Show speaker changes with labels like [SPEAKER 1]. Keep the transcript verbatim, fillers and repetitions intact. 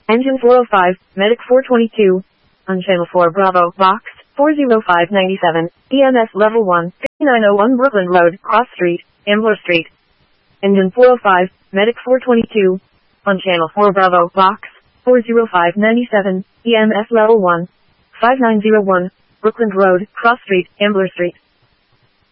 [SPEAKER 1] Engine four oh five, Medic four twenty-two. On Channel four Bravo, Box, four oh five ninety-seven, E M S Level one, fifty-nine oh one Brooklyn Road, Cross Street, Ambler Street. Engine four oh five, Medic four twenty-two. On Channel four Bravo, Box, four oh five ninety-seven, E M S Level one, five nine oh one, Brooklyn Road, Cross Street, Ambler Street.